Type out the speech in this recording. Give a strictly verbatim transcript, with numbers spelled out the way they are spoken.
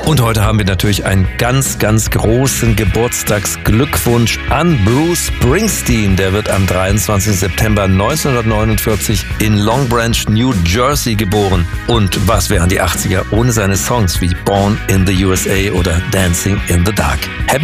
Und heute haben wir natürlich einen ganz, ganz großen Geburtstagsglückwunsch an Bruce Springsteen. Der wird am dreiundzwanzigsten September neunzehnhundertneunundvierzig in Long Branch, New Jersey geboren. Und was wären die achtziger ohne seine Songs wie Born in the U S A oder Dancing in the Dark? Happy